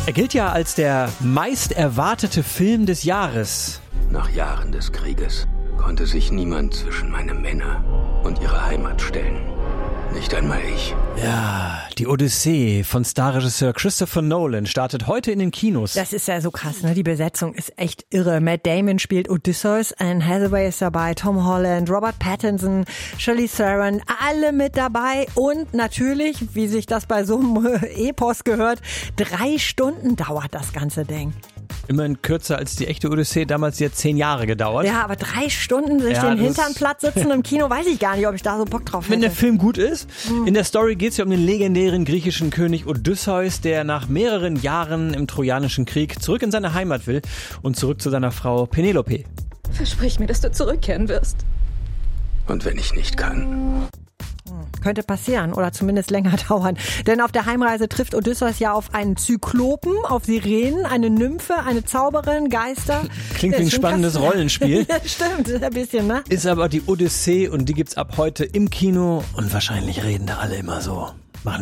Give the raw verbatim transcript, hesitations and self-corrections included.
Er gilt ja als der meist erwartete Film des Jahres. Nach Jahren des Krieges konnte sich niemand zwischen meine Männer und ihre Heimat stellen. Nicht einmal ich. Ja, die Odyssee von Starregisseur Christopher Nolan startet heute in den Kinos. Das ist ja so krass, ne? Die Besetzung ist echt irre. Matt Damon spielt Odysseus, Anne Hathaway ist dabei, Tom Holland, Robert Pattinson, Charlize Theron, alle mit dabei. Und natürlich, wie sich das bei so einem Epos gehört, drei Stunden dauert das ganze Ding. Immerhin kürzer als die echte Odyssee, damals die hat zehn Jahre gedauert. Ja, aber drei Stunden sich Ja, den das- Hintern platt sitzen im Kino, weiß ich gar nicht, ob ich da so Bock drauf hätte. Wenn der Film gut ist. In der Story geht es ja um den legendären griechischen König Odysseus, der nach mehreren Jahren im Trojanischen Krieg zurück in seine Heimat will und zurück zu seiner Frau Penelope. Versprich mir, dass du zurückkehren wirst. Und wenn ich nicht kann, Könnte passieren oder zumindest länger dauern. Denn auf der Heimreise trifft Odysseus ja auf einen Zyklopen, auf Sirenen, eine Nymphe, eine Zauberin, Geister. Klingt wie ein Das ist schon spannendes krass. Rollenspiel. Ja, stimmt, ein bisschen, ne? Ist aber die Odyssee und die gibt's ab heute im Kino und wahrscheinlich reden da alle immer so.